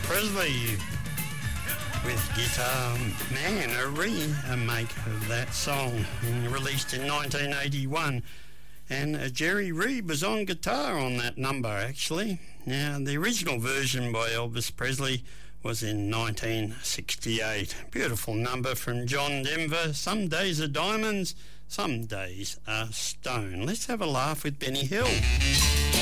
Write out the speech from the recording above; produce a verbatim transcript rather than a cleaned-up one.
Presley with Guitar Man, a remake of that song, released in nineteen eighty-one. And uh, Jerry Reed was on guitar on that number, actually. Now, the original version by Elvis Presley was in nineteen sixty-eight. Beautiful number from John Denver. Some days are diamonds, some days are stone. Let's have a laugh with Benny Hill.